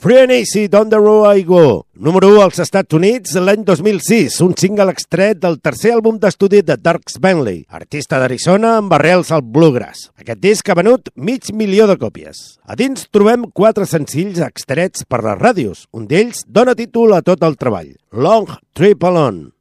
Free and Easy, Down the Road I Go. Número 1 als Estats Units l'any 2006, un single extret del tercer àlbum d'estudi de Dierks Bentley, artista d'Arizona amb arrels al bluegrass. Aquest disc ha venut 500.000 de còpies. A dins trobem 4 senzills extrets per les ràdios. Un d'ells dona títol a tot el treball, Long Trip Alone.